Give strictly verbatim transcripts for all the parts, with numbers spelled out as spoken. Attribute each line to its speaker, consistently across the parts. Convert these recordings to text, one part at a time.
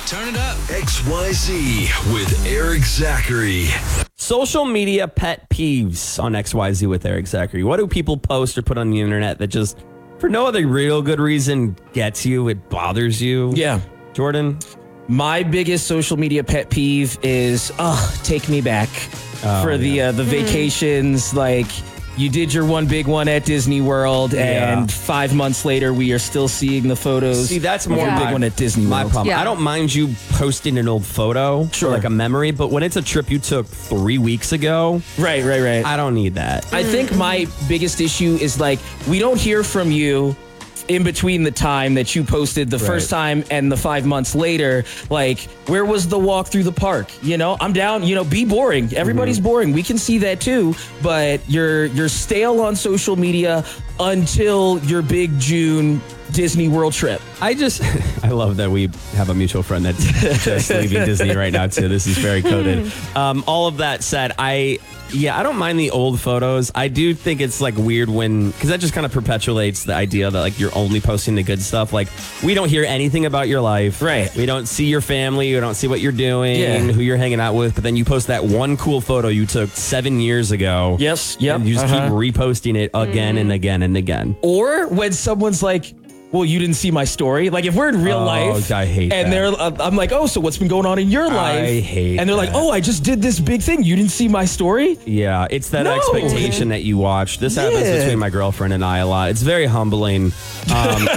Speaker 1: Turn it up.
Speaker 2: X Y Z with Eric Zachary.
Speaker 3: Social media pet peeves on X Y Z with Eric Zachary. What do people post or put on the internet that just, for no other real good reason, gets you, it bothers you?
Speaker 4: Yeah.
Speaker 3: Jordan?
Speaker 4: My biggest social media pet peeve is, oh, take me back
Speaker 3: Oh,
Speaker 4: for the
Speaker 3: yeah.
Speaker 4: uh, the vacations. Like, you did your one big one at Disney World,
Speaker 3: Yeah.
Speaker 4: and five months later, we are still seeing the photos.
Speaker 3: See, that's
Speaker 4: of
Speaker 3: more
Speaker 4: your
Speaker 3: my,
Speaker 4: big one at Disney
Speaker 3: my
Speaker 4: World.
Speaker 3: problem.
Speaker 5: Yeah.
Speaker 3: I don't mind you posting an old photo,
Speaker 4: Sure.
Speaker 3: like a memory, but when it's a trip you took three weeks ago,
Speaker 4: Right, right, right.
Speaker 3: I don't need that.
Speaker 4: I think my biggest issue is like, we don't hear from you in between the time that you posted the
Speaker 3: Right.
Speaker 4: first time and the five months later. Like, where was the walk through the park? You know, I'm down, you know, be boring. Everybody's
Speaker 3: Mm-hmm.
Speaker 4: boring. We can see that too, but you're you're stale on social media until your big June Disney World trip.
Speaker 3: I just, I love that we have a mutual friend that's just leaving Disney right now too. This is very coded. Um, all of that said, I, yeah, I don't mind the old photos. I do think it's like weird when, because that just kind of perpetuates the idea that like you're only posting the good stuff. Like, we don't hear anything about your life.
Speaker 4: Right.
Speaker 3: We don't see your family. We don't see what you're doing,
Speaker 4: Yeah.
Speaker 3: who you're hanging out with. But then you post that one cool photo you took seven years ago.
Speaker 4: Yes, yep.
Speaker 3: And you just
Speaker 4: uh-huh.
Speaker 3: keep reposting it again and again and again.
Speaker 4: Or when someone's like, well, you didn't see my story. Like, if we're in real
Speaker 3: Oh,
Speaker 4: life,
Speaker 3: I hate
Speaker 4: and
Speaker 3: that.
Speaker 4: they're, uh, I'm like, oh, so what's been going on in your life?
Speaker 3: I hate
Speaker 4: And they're like,
Speaker 3: that.
Speaker 4: oh, I just did this big thing. You didn't see my story?
Speaker 3: Yeah, it's that
Speaker 4: No.
Speaker 3: expectation that you watch. This happens
Speaker 4: Yeah.
Speaker 3: between my girlfriend and I a lot. It's very humbling. Um,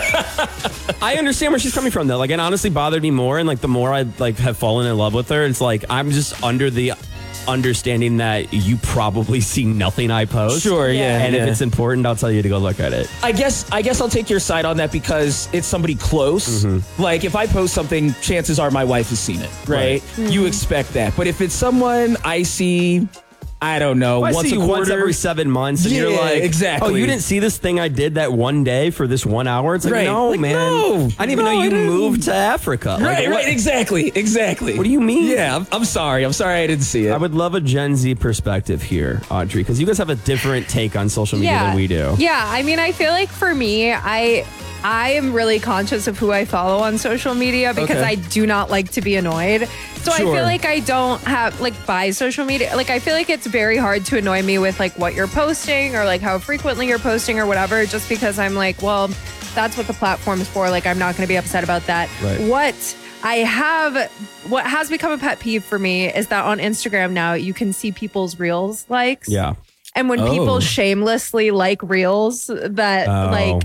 Speaker 3: I understand where she's coming from, though. Like, it honestly bothered me more, and like the more I like have fallen in love with her, it's like I'm just under the understanding that you probably see nothing I post.
Speaker 4: Sure, yeah.
Speaker 3: And
Speaker 4: yeah.
Speaker 3: if it's important, I'll tell you to go look at it.
Speaker 4: I guess I guess I'll take your side on that because it's somebody close.
Speaker 3: Mm-hmm.
Speaker 4: Like, if I post something, chances are my wife has seen it, right? You expect that. But if it's someone I see, I don't know,
Speaker 3: I
Speaker 4: once
Speaker 3: see
Speaker 4: a
Speaker 3: you
Speaker 4: quarter,
Speaker 3: once every seven months, and you're
Speaker 4: Yeah,
Speaker 3: like,
Speaker 4: exactly.
Speaker 3: oh, you didn't see this thing I did that one day for this one hour? It's like,
Speaker 4: Right.
Speaker 3: no,
Speaker 4: Like,
Speaker 3: man.
Speaker 4: no.
Speaker 3: I didn't even
Speaker 4: No,
Speaker 3: know
Speaker 4: I
Speaker 3: you
Speaker 4: didn't.
Speaker 3: moved to Africa. Like,
Speaker 4: Right,
Speaker 3: what-
Speaker 4: right, exactly, exactly.
Speaker 3: What do you mean?
Speaker 4: Yeah, I'm, I'm sorry. I'm sorry I didn't see it.
Speaker 3: I would love a Gen Z perspective here, Audrey, because you guys have a different take on social media than we do.
Speaker 5: Yeah, I mean, I feel like for me, I I am really conscious of who I follow on social media because
Speaker 4: Okay.
Speaker 5: I do not like to be annoyed. So I
Speaker 4: Sure.
Speaker 5: feel like I don't have like by social media. Like I feel like it's very hard to annoy me with like what you're posting or like how frequently you're posting or whatever, just because I'm like, well, that's what the platform is for. Like I'm not going to be upset about that.
Speaker 3: Right.
Speaker 5: What I have, what has become a pet peeve for me is that on Instagram now you can see people's reels likes.
Speaker 3: Yeah.
Speaker 5: And when
Speaker 4: Oh.
Speaker 5: people shamelessly like reels that
Speaker 3: Oh.
Speaker 5: like,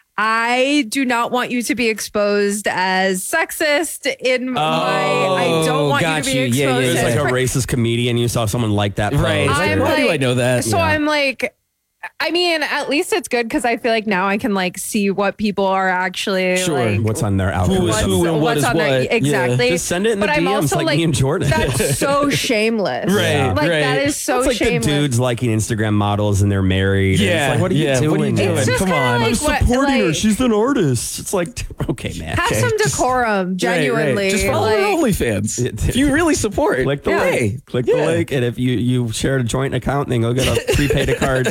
Speaker 5: I do not want you to be exposed as sexist in my, I don't want you
Speaker 4: got
Speaker 5: to be
Speaker 4: you.
Speaker 5: exposed
Speaker 4: Yeah, yeah,
Speaker 3: There's
Speaker 4: yeah.
Speaker 5: as
Speaker 3: like a
Speaker 5: pre-
Speaker 3: racist comedian. You saw someone like that post.
Speaker 4: Right. It's like,
Speaker 5: I'm
Speaker 4: why do
Speaker 5: like-
Speaker 4: I know that?
Speaker 5: So
Speaker 3: Yeah.
Speaker 5: I'm like, I mean, at least it's good because I feel like now I can like see what people are actually
Speaker 4: Sure.
Speaker 5: like.
Speaker 3: What's on their
Speaker 4: Who
Speaker 3: algorithm?
Speaker 4: is
Speaker 5: What's,
Speaker 4: who and what
Speaker 5: what's
Speaker 4: is
Speaker 5: on
Speaker 4: what.
Speaker 5: their
Speaker 4: Yeah.
Speaker 5: exactly?
Speaker 3: Just send it in the
Speaker 5: but I'm
Speaker 3: D Ms
Speaker 5: also
Speaker 3: like
Speaker 5: like
Speaker 3: me and Jordan.
Speaker 5: That's so shameless.
Speaker 4: Right,
Speaker 5: Like
Speaker 4: right.
Speaker 5: that is so
Speaker 3: It's like
Speaker 5: shameless.
Speaker 3: the dudes liking Instagram models and they're married. and
Speaker 4: Yeah,
Speaker 3: it's like, what are you
Speaker 4: yeah,
Speaker 3: doing?
Speaker 4: what are you doing?
Speaker 5: It's just
Speaker 4: Come
Speaker 5: kinda
Speaker 4: on.
Speaker 5: like
Speaker 4: I'm
Speaker 5: what-
Speaker 3: Supporting her.
Speaker 5: like-
Speaker 3: She's an artist. It's like, okay, man.
Speaker 5: Have
Speaker 4: Okay,
Speaker 5: some
Speaker 4: just-
Speaker 5: decorum, genuinely.
Speaker 4: Right, right. Just follow
Speaker 5: like,
Speaker 4: her OnlyFans.
Speaker 3: It-
Speaker 4: If you really support.
Speaker 3: Click the
Speaker 5: Yeah.
Speaker 3: link. Click the
Speaker 4: Yeah.
Speaker 3: link. And if you, you shared a joint account, then go get a prepaid card.